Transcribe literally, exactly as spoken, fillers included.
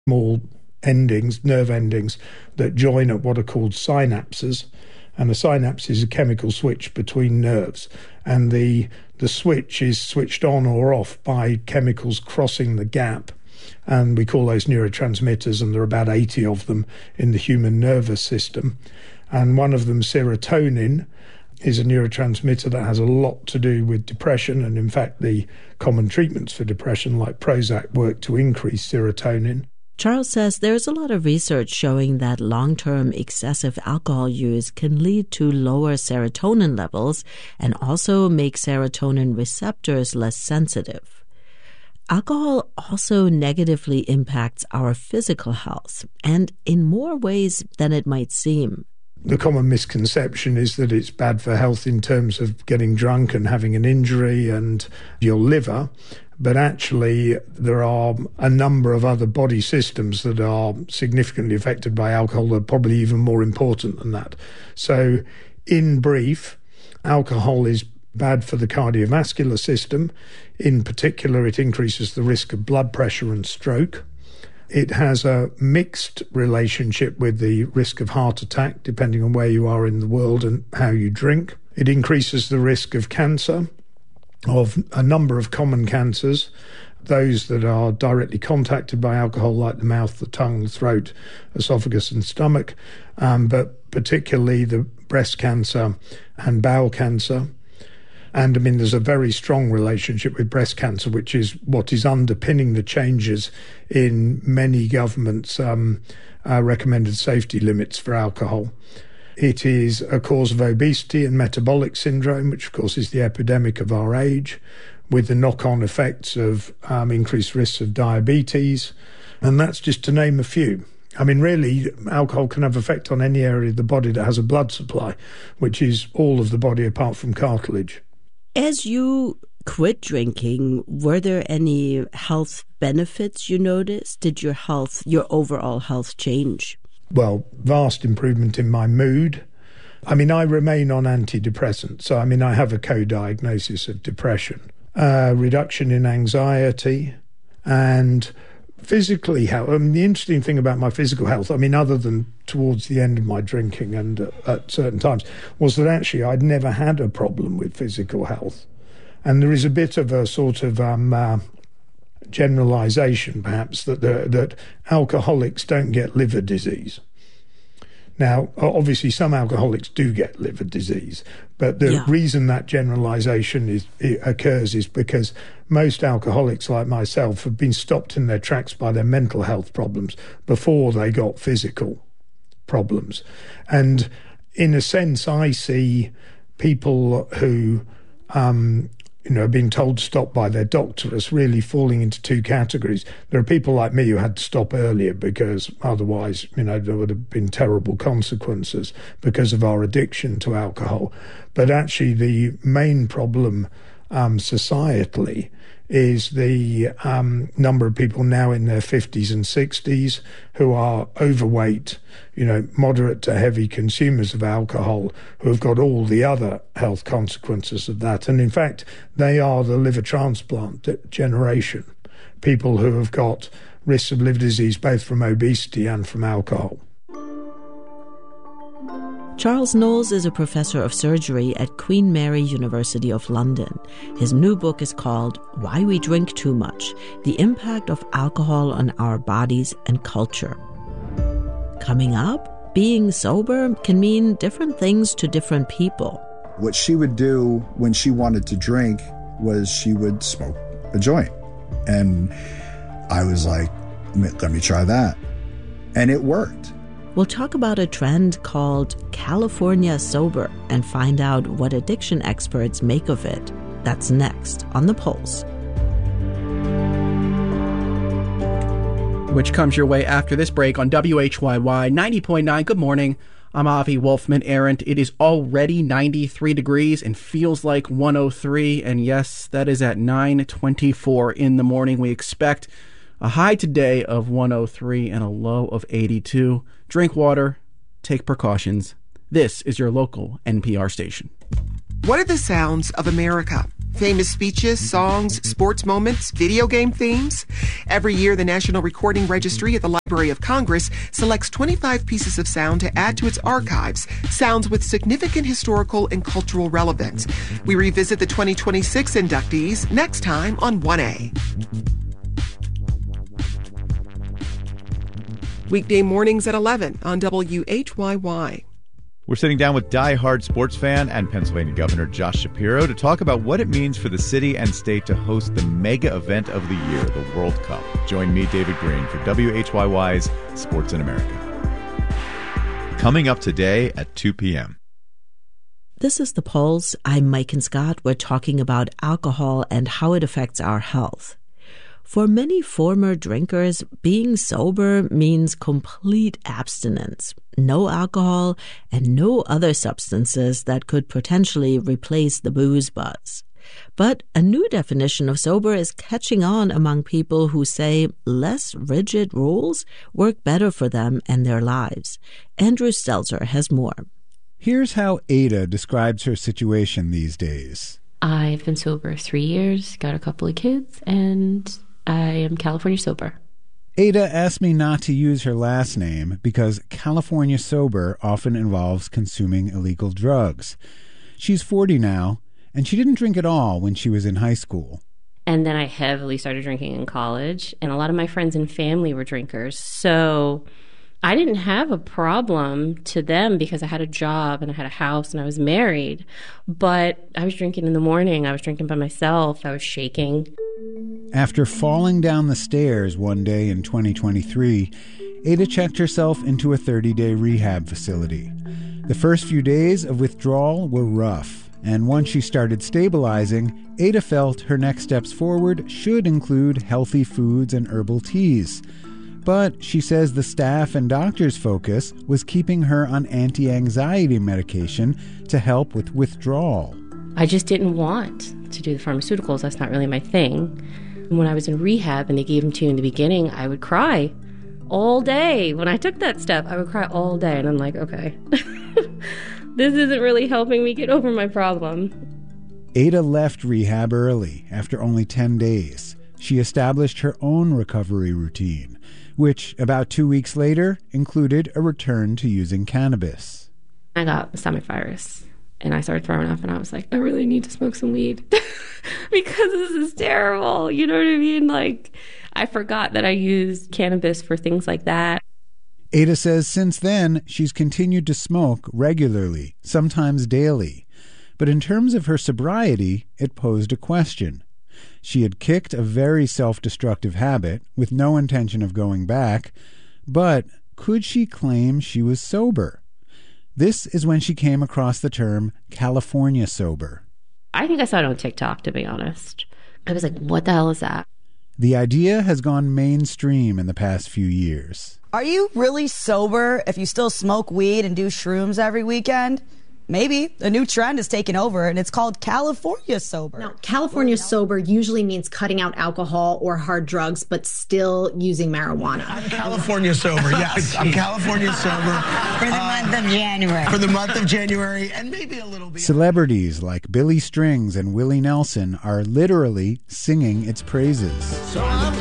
small endings, nerve endings, that join at what are called synapses. And a synapse is a chemical switch between nerves. And the the switch is switched on or off by chemicals crossing the gap. And we call those neurotransmitters, and there are about eighty of them in the human nervous system. And one of them, serotonin, is a neurotransmitter that has a lot to do with depression. And in fact, the common treatments for depression, like Prozac, work to increase serotonin. Charles says there's a lot of research showing that long-term excessive alcohol use can lead to lower serotonin levels and also make serotonin receptors less sensitive. Alcohol also negatively impacts our physical health, and in more ways than it might seem. The common misconception is that it's bad for health in terms of getting drunk and having an injury and your liver. But actually, there are a number of other body systems that are significantly affected by alcohol that are probably even more important than that. So, in brief, alcohol is bad for the cardiovascular system. In particular, it increases the risk of blood pressure and stroke. It has a mixed relationship with the risk of heart attack, depending on where you are in the world and how you drink. It increases the risk of cancer, of a number of common cancers, those that are directly contacted by alcohol, like the mouth, the tongue, the throat, esophagus and stomach, um, but particularly the breast cancer and bowel cancer. And I mean, there's a very strong relationship with breast cancer, which is what is underpinning the changes in many governments' um, uh, recommended safety limits for alcohol. It is a cause of obesity and metabolic syndrome, which of course is the epidemic of our age, with the knock-on effects of um, increased risks of diabetes. And that's just to name a few. I mean, really, alcohol can have effect on any area of the body that has a blood supply, which is all of the body apart from cartilage. As you quit drinking, were there any health benefits you noticed? Did your health, your overall health change? Well, vast improvement in my mood. I mean, I remain on antidepressants. So, I mean, I have a co-diagnosis of depression, uh, reduction in anxiety, and physically health. I mean, the interesting thing about my physical health, I mean, other than towards the end of my drinking and uh, at certain times, was that actually I'd never had a problem with physical health. And there is a bit of a sort of um, uh, generalization, perhaps, that the, that alcoholics don't get liver disease. Now, obviously, some alcoholics do get liver disease, but the yeah. reason that generalization is, it occurs is because most alcoholics, like myself, have been stopped in their tracks by their mental health problems before they got physical problems. And in a sense, I see people who um, you know, being told to stop by their doctor as really falling into two categories. There are people like me who had to stop earlier because otherwise, you know, there would have been terrible consequences because of our addiction to alcohol. But actually the main problem um, societally is the um, number of people now in their fifties and sixties who are overweight, you know, moderate to heavy consumers of alcohol, who have got all the other health consequences of that. And in fact, they are the liver transplant generation, people who have got risks of liver disease both from obesity and from alcohol. Charles Knowles is a professor of surgery at Queen Mary University of London. His new book is called Why We Drink Too Much: The Impact of Alcohol on Our Bodies and Culture. Coming up, being sober can mean different things to different people. What she would do when she wanted to drink was she would smoke a joint. And I was like, let me try that. And it worked. We'll talk about a trend called California Sober and find out what addiction experts make of it. That's next on The Pulse. Which comes your way after this break on W H Y Y ninety point nine. Good morning. I'm Avi Wolfman-Arent. It is already ninety-three degrees and feels like one oh three. And yes, that is at nine twenty-four in the morning. We expect a high today of one oh three and a low of eighty-two. Drink water, take precautions. This is your local N P R station. What are the sounds of America? Famous speeches, songs, sports moments, video game themes. Every year, the National Recording Registry at the Library of Congress selects twenty-five pieces of sound to add to its archives, sounds with significant historical and cultural relevance. We revisit the twenty twenty-six inductees next time on one A. Weekday mornings at eleven on W H Y Y. We're sitting down with die-hard sports fan and Pennsylvania Governor Josh Shapiro to talk about what it means for the city and state to host the mega event of the year, the World Cup. Join me, David Green, for W H Y Y's Sports in America. Coming up today at two p.m. This is The Pulse. I'm Mike and Scott. We're talking about alcohol and how it affects our health. For many former drinkers, being sober means complete abstinence, no alcohol, and no other substances that could potentially replace the booze buzz. But a new definition of sober is catching on among people who say less rigid rules work better for them and their lives. Andrew Stelzer has more. Here's how Ada describes her situation these days. I've been sober three years, got a couple of kids, and I am California sober. Ada asked me not to use her last name because California sober often involves consuming illegal drugs. She's forty now, and she didn't drink at all when she was in high school. And then I heavily started drinking in college, and a lot of my friends and family were drinkers. So I didn't have a problem to them because I had a job and I had a house and I was married. But I was drinking in the morning. I was drinking by myself. I was shaking. After falling down the stairs one day in twenty twenty-three, Ada checked herself into a thirty-day rehab facility. The first few days of withdrawal were rough, and once she started stabilizing, Ada felt her next steps forward should include healthy foods and herbal teas. But she says the staff and doctor's focus was keeping her on anti-anxiety medication to help with withdrawal. I just didn't want to do the pharmaceuticals. That's not really my thing. When I was in rehab and they gave them to you in the beginning, I would cry all day. When I took that step, I would cry all day. And I'm like, okay, this isn't really helping me get over my problem. Ada left rehab early, after only ten days. She established her own recovery routine, which about two weeks later included a return to using cannabis. I got stomach virus. And I started throwing up, and I was like, I really need to smoke some weed because this is terrible. You know what I mean? Like, I forgot that I used cannabis for things like that. Ada says since then, she's continued to smoke regularly, sometimes daily. But in terms of her sobriety, it posed a question. She had kicked a very self-destructive habit with no intention of going back, but could she claim she was sober? This is when she came across the term California sober. I think I saw it on TikTok, to be honest. I was like, what the hell is that? The idea has gone mainstream in the past few years. Are you really sober if you still smoke weed and do shrooms every weekend? Maybe. A new trend is taking over, and it's called California sober. Now, California sober usually means cutting out alcohol or hard drugs, but still using marijuana. I'm California sober, yes. I'm California sober. For the uh, month of January. For the month of January, and maybe a little bit. Celebrities like Billy Strings and Willie Nelson are literally singing its praises. So I'm